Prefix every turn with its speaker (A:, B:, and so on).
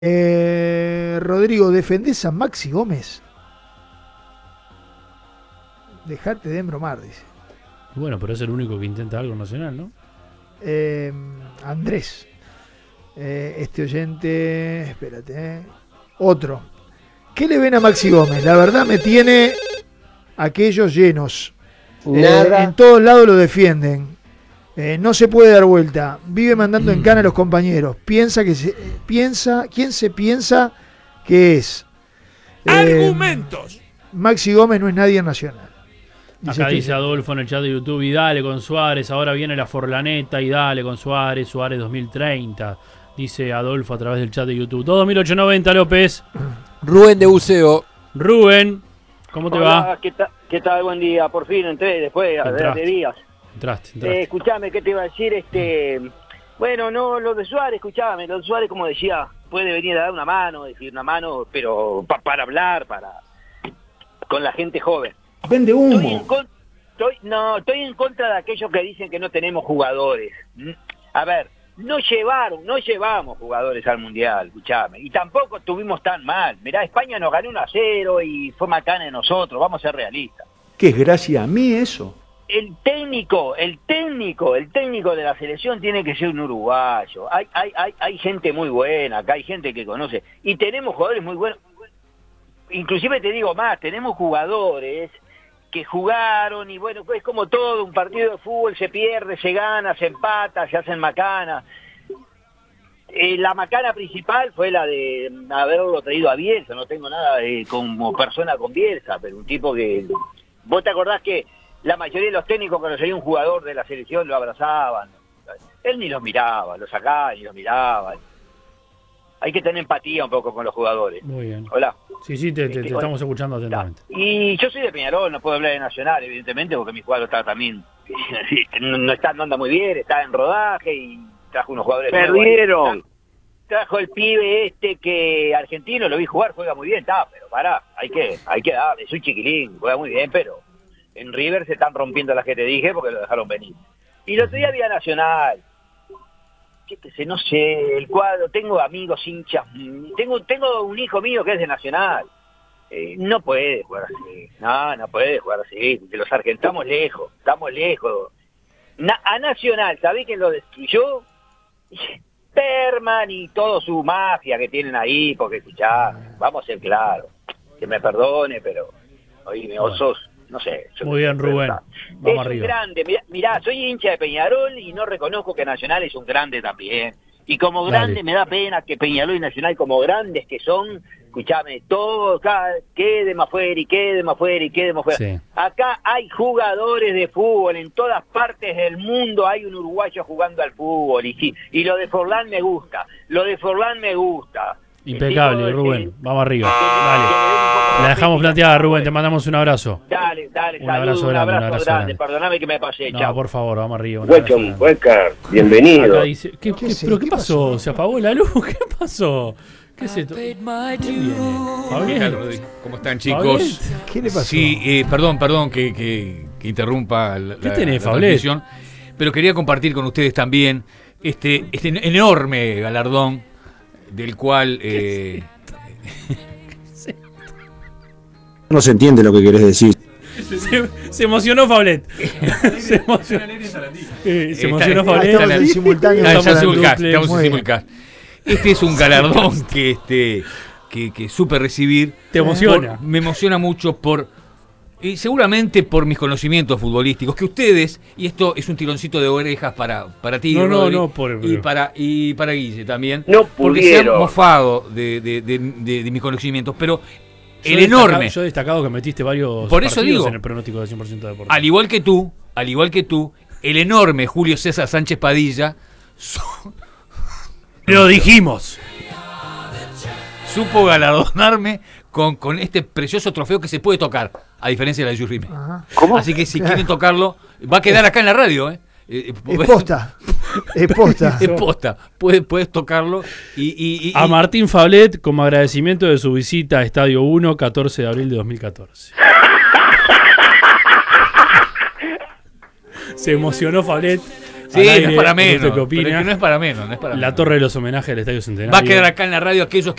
A: Rodrigo, ¿defendés a Maxi Gómez? Dejate de embromar, dice.
B: Bueno, pero es el único que intenta algo nacional, ¿no?
A: Andrés. Este oyente. Espérate. Otro. ¿Qué le ven a Maxi Gómez? La verdad me tiene aquellos llenos.
C: Nada.
A: En todos lados lo defienden. No se puede dar vuelta. Vive mandando en cana a los compañeros. ¿Quién se piensa que es?
D: ¡Argumentos!
A: Maxi Gómez no es nadie en Nacional.
B: Acá dice Adolfo en el chat de YouTube, y dale con Suárez, ahora viene la Forlaneta, y dale con Suárez 2030. Dice Adolfo a través del chat de YouTube. 2890 López.
C: Rubén de Buceo.
B: Rubén, ¿cómo te va?
E: ¿Qué tal? Buen día. Por fin entré después de días.
B: Entraste.
E: Escuchame, ¿qué te iba a decir? Bueno, no, lo de Suárez, escuchame, lo de Suárez, como decía, puede venir a dar una mano, pero para hablar, con la gente joven.
A: Vende humo.
E: Estoy en contra de aquellos que dicen que no tenemos jugadores. A ver, no llevamos jugadores al Mundial, escuchame, y tampoco estuvimos tan mal. Mirá, España nos ganó 1-0 y fue macana de nosotros, vamos a ser realistas.
F: ¿Qué es gracia a mí eso?
E: El técnico de la selección tiene que ser un uruguayo. Hay gente muy buena, acá hay gente que conoce, y tenemos jugadores muy buenos. Inclusive te digo más, tenemos jugadores que jugaron y bueno, es como todo, un partido de fútbol se pierde, se gana, se empata, se hacen macanas. La macana principal fue la de haberlo traído a Bielsa, no tengo nada como persona con Bielsa, pero un tipo que... ¿Vos te acordás que la mayoría de los técnicos cuando salía un jugador de la selección lo abrazaban? Él ni los miraba, lo sacaba ni los miraba. Hay que tener empatía un poco con los jugadores.
B: Muy bien.
E: Hola.
B: Sí, te estamos escuchando atentamente.
E: Y yo soy de Peñarol, no puedo hablar de Nacional, evidentemente, porque mi cuadro está también, no anda muy bien, está en rodaje y trajo unos jugadores.
C: Perdieron.
E: Trajo el pibe que argentino, lo vi jugar, juega muy bien, pero pará, hay que darle, es un chiquilín, juega muy bien, pero en River se están rompiendo las que te dije porque lo dejaron venir. Y el otro día había Nacional. No sé, el cuadro, tengo amigos hinchas, tengo un hijo mío que es de Nacional, no puede jugar así, no puede jugar así, porque los argentinos estamos lejos, a Nacional, ¿sabés quién lo destruyó? Perman y toda su mafia que tienen ahí, porque escuchá, vamos a ser claros, que me perdone, pero, oíme, osos, no sé.
B: Muy bien, Rubén. Vamos arriba.
E: Un grande. Mirá, soy hincha de Peñarol y no reconozco que Nacional es un grande también. Y como grande me da pena que Peñarol y Nacional, como grandes que son, escuchame, todos, quedemos afuera.
B: Sí.
E: Acá hay jugadores de fútbol, en todas partes del mundo hay un uruguayo jugando al fútbol. Y lo de Forlán me gusta.
B: Impecable, Rubén. Vamos arriba. Dale. La dejamos planteada, Rubén. Te mandamos un abrazo.
E: Dale,
B: Un abrazo grande.
E: Perdóname que me pasé,
B: No,
E: chao.
B: por favor, vamos arriba.
C: Welcome, bienvenido.
B: Acá dice, ¿pero qué pasó? ¿Se apagó la luz? ¿Qué pasó? ¿Qué es esto? ¿Quién viene? ¿Fabián?
D: ¿Cómo están, chicos?
B: ¿Fabián?
A: ¿Qué le pasó?
D: Sí, perdón que interrumpa la
B: tenés,
D: la
B: Fablet?
D: transmisión, pero quería compartir con ustedes también este enorme galardón del cual...
F: No se entiende lo que querés decir.
B: Se emocionó Fablet. Se emocionó Fablet.
A: Estamos en simultáneo.
D: Estamos en simulcast. Este es un galardón que supe recibir.
B: Te emociona.
D: Me emociona mucho y seguramente por mis conocimientos futbolísticos, que ustedes, y esto es un tironcito de orejas para ti, Rodri, y para Guille también,
C: No
D: porque se han
C: pudieron.
D: mofado de mis conocimientos, pero
B: Yo he destacado que metiste varios
D: por eso
B: partidos
D: digo,
B: en el pronóstico de 100% deportivo.
D: al igual que tú, el enorme Julio César Sánchez Padilla
B: Lo dijimos.
D: supo galardonarme con este precioso trofeo que se puede tocar, a diferencia de la Jules Rimet.
C: ¿Cómo?
D: Así que si quieren tocarlo, va a quedar acá en la radio,
A: Es posta.
D: Es posta. Puedes tocarlo y
B: A Martín Fablet como agradecimiento de su visita a Estadio 1, 14 de abril de 2014. Se emocionó Fablet.
D: Sí, no es para menos. Pero es que no es para menos.
B: La torre de los homenajes del Estadio Centenario.
D: Va a quedar acá en la radio aquellos